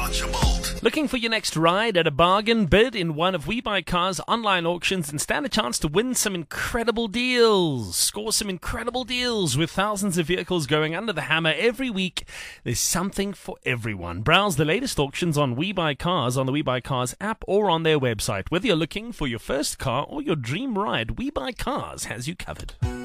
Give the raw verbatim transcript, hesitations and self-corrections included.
Archibald. Looking for your next ride at a bargain? Bid in one of We Buy Cars online auctions and stand a chance to win some incredible deals. Score some incredible deals with thousands of vehicles going under the hammer every week. There's something for everyone. Browse the latest auctions on We Buy Cars on the We Buy Cars app or on their website. Whether you're looking for your first car or your dream ride, We Buy Cars has you covered.